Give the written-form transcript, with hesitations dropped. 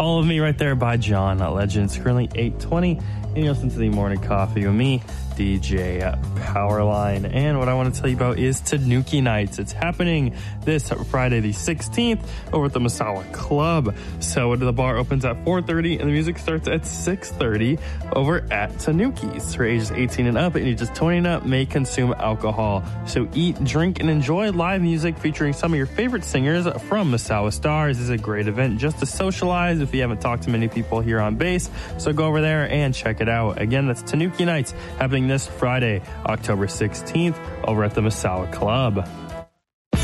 All of Me right there by John Legend. It's currently 8:20, and you listen to the Morning Coffee with me, DJ Powerline. And what I want to tell you about is Tanuki Nights. It's happening this Friday the 16th over at the Masawa Club. So the bar opens at 4:30 and the music starts at 6:30 over at Tanuki's. For ages 18 and up, and ages 20 and up may consume alcohol. So eat, drink, and enjoy live music featuring some of your favorite singers from Masawa Stars. This is a great event just to socialize if you haven't talked to many people here on base. So go over there and check it out. Again, that's Tanuki Nights happening this Friday, October 16th over at the Masawa Club.